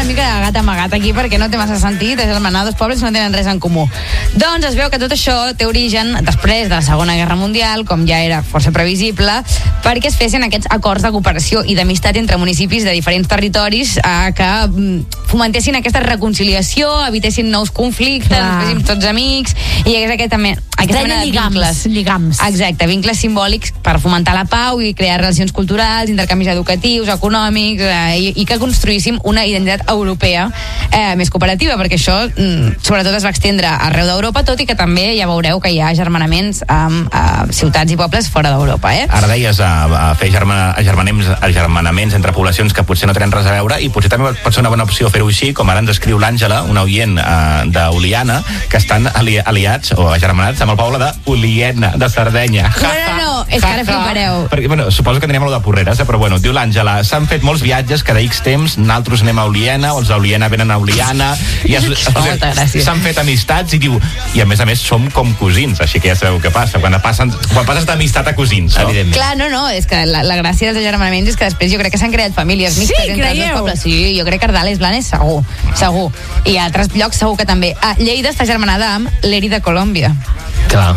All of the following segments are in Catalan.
una mica de gat amagat aquí perquè no té massa sentit, agermanar dos pobles no tenen res en comú. Doncs es veu que tot això té origen després de la Segona Guerra Mundial, com ja era força previsible, perquè es fessin aquests acords de cooperació i d'amistat entre municipis de diferents territoris que fomentessin aquesta reconciliació, evitessin nous conflictes, féssim tots amics, i hi hagués aquesta mena de lligams. Exacte, vincles simbòlics per fomentar la pau i crear relacions culturals, intercanvis educatius, econòmics, i que construíssim una identitat europea més cooperativa, perquè això sobretot es va extendre arreu d'Europa, tot i que també ja veureu que hi ha agermanaments amb ciutats i pobles fora d'Europa. Ara deies fer agermanaments entre poblacions que potser no tenen res a veure, i potser també pot ser una bona opció fer-ho així, com ara ens escriu l'Àngela, una oient d'Oliana, que estan aliats o agermanats amb el poble d'Oliena, de Sardenya. No, és que ara flipareu. Perquè, bueno, suposo que tenim allò de Porreres, però bueno, diu l'Àngela, s'han fet molts viatges cada X temps, nosaltres anem a Oliena, o els d'Oliena venen a Oliana, i s'han fet amistats, i diu, i a més som com cosins, així que ja sabeu què passa, quan passes d'amistat a cosins, no? Evidentment. Clar, no, és que la gràcia dels agermanaments és que després jo crec que s'han creat famílies mixtes entre els dos pobles. Sí, jo crec que Ardales Blanes segur. I a altres llocs segur que també. Lleida està agermanada amb l'Eri de Colòmbia. Clar.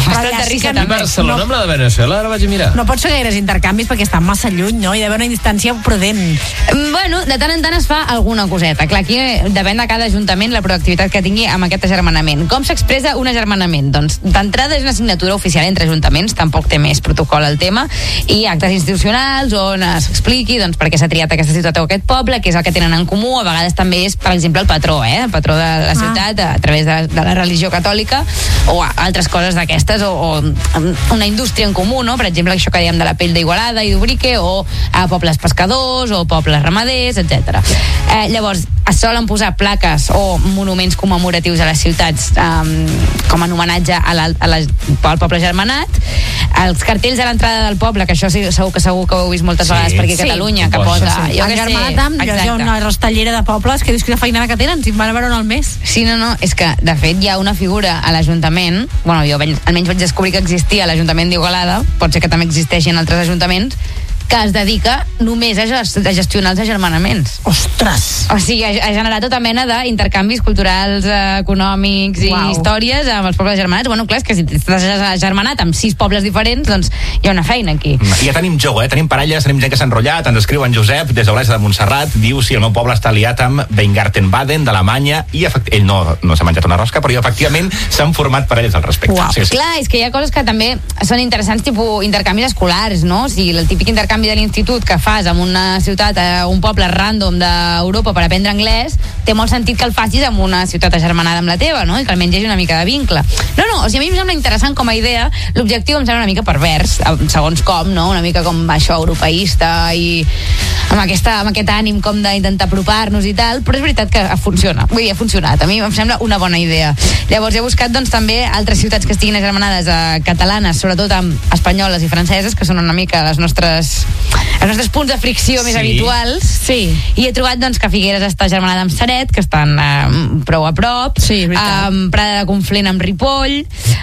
I Barcelona amb la de Venezuela, ara vaig a mirar. No pots fer gaires intercanvis perquè estan massa lluny, no? Hi ha d'haver una distància prudent. Bueno, de tant en tant es fa alguna coseta. Clar, aquí depèn de cada ajuntament la proactivitat que tingui amb aquest agermanament. Com s'expressa un agermanament? Doncs d'entrada és una signatura oficial entre ajuntaments, tampoc té més protocol al tema, i actes institucionals on s'expliqui doncs, per què s'ha triat aquesta ciutat o aquest poble, què és el que tenen en comú. A vegades també és, per exemple, el patró de la ciutat, a través de la religió catòlica, o altres coses d'aquestes, o una indústria en comú, no? Per exemple, això que dèiem de la pell d'Igualada i d'Ubrique, o pobles pescadors, o pobles ramaders, etc. Llavors, es solen posar plaques o monuments commemoratius a les ciutats com a homenatge al poble germanat. Els cartells a l'entrada del poble, que això segur que ho heu vist moltes vegades per aquí a Catalunya, que posa... Hi ha una rostellera de pobles que dius que feinada que tenen, si van a veure al mes. Sí, no, és que de fet hi ha una figura a l'Ajuntament, bueno, jo almenys vaig descobrir que existia a l'Ajuntament d'Igualada, pot ser que també existeixi en altres ajuntaments, que es dedica només a gestionar els agermanaments. Ostres! O sigui, a generar tota mena d'intercanvis culturals, econòmics i històries amb els pobles germanats. Bueno, clar, és que si estàs agermanat amb 6 pobles diferents, doncs hi ha una feina aquí. I ja tenim tenim parelles, tenim gent que s'ha enrotllat, ens escriu en Josep, des d'Olesa de Montserrat, diu si el meu poble està aliat amb Weingartenbaden d'Alemanya, i ell no s'ha menjat una rosca, però efectivament s'han format parelles al respecte. Sí. Clar, és que hi ha coses que també són interessants, tipus intercanvis escolars, no? O sigui, el típic intercanvi de l'institut que fas amb una ciutat, un poble random d'Europa per aprendre anglès, té molt sentit que el facis amb una ciutat agermanada amb la teva, no? I que almenys hi hagi una mica de vincle. O sigui, a mi em sembla interessant com a idea, l'objectiu em sembla una mica pervers, segons com, no? Una mica com això europeista i amb aquest ànim com d'intentar apropar-nos i tal, però és veritat que funciona. Vull dir, ha funcionat. A mi em sembla una bona idea. Llavors he buscat doncs també altres ciutats que estiguin agermanades catalanes, sobretot amb espanyoles i franceses, que són una mica els nostres punts de fricció més habituals. Sí. I he trobat doncs, que Figueres està agermanada amb Ceret, que estan prou a prop. Sí, Prada de Conflent amb Ripoll,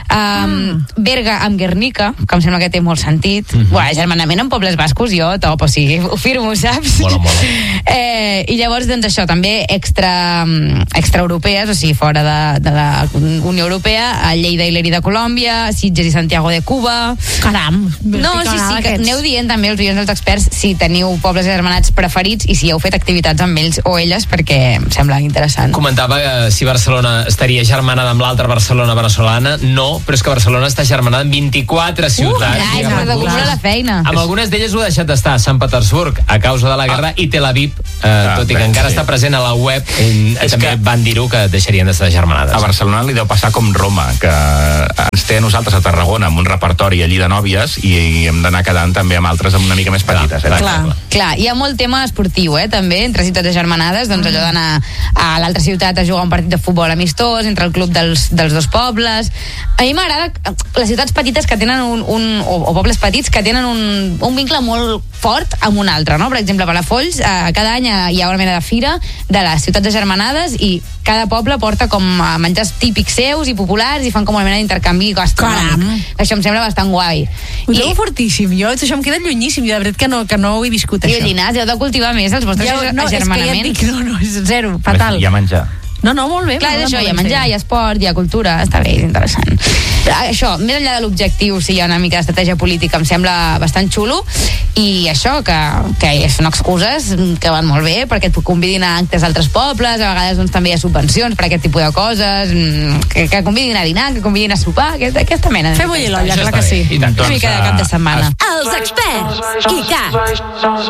Berga amb Guernica, que em sembla que té molt sentit. Agermanament amb pobles bascos, jo top, o sigui, ho firmo, saps? Mola. I llavors, doncs això, també extraeuropees, o sigui, fora de la Unió Europea, a Lleida i l'Eri de Colòmbia, Sitges i Santiago de Cuba. Caram! No, sí, que aneu dient també els oients dels experts si teniu pobles agermanats preferits i si heu fet activitats amb ells o elles, perquè em sembla interessant. Comentava si Barcelona estaria germanada amb l'altra Barcelona venezolana. No, però és que Barcelona està germanada amb 24 ciutats. La feina. Amb algunes d'elles ho ha deixat d'estar. Sant Petersburg, a causa de la guerra, i Tel Aviv, tot i que encara està present a la web, també van dir-ho que deixarien d'estar germanades. A Barcelona li deu passar com Roma, que ens té a nosaltres a Tarragona amb un repertori allí de nòvies i hem d'anar quedant també amb altres amb una mica més petites. Clar, hi ha molt tema esportiu, també, entre ciutats agermanades, doncs allò d'anar a l'altra ciutat a jugar un partit de futbol amistós entre el club dels dos pobles. A mi m'agrada les ciutats petites que tenen o pobles petits que tenen un vincle molt fort amb un altre, no? Per exemple, a Palafolls cada any hi ha una mena de fira de les ciutats agermanades i cada poble porta com menjars típics seus i populars i fan com una mena d'intercanvi gastronòmic. Això em sembla bastant guai. Ho trobo fortíssim. Això em queda llunyíssim. de veritat que no ho he viscut, això. I el Llinàs, heu de cultivar més els vostres agermanaments. És que ja et dic, no, és zero, fatal. Hi ha menjar. No, molt bé. Clar, és això, hi ha menjar, hi ha esport, hi ha cultura, està bé, és interessant. Això, més enllà de l'objectiu, si hi ha una mica d'estratègia política, em sembla bastant xulo, i això, que són excuses que van molt bé, perquè et convidin a actes d'altres pobles, a vegades doncs, també hi ha subvencions per aquest tipus de coses, que convidin a dinar, que convidin a sopar, aquesta mena. Fer bullir l'olla, clar que sí. Una mica de cap de setmana. Els experts, ICAT.